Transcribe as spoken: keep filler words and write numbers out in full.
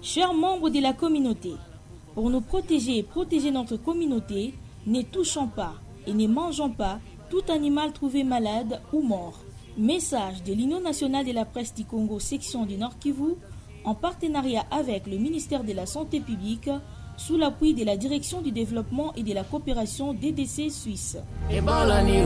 Chers membres de la communauté, pour nous protéger et protéger notre communauté, ne touchons pas et ne mangeons pas tout animal trouvé malade ou mort. Message de l'Union nationale de la presse du Congo, section du Nord Kivu, en partenariat avec le ministère de la Santé publique, sous l'appui de la Direction du développement et de la coopération D D C Suisse.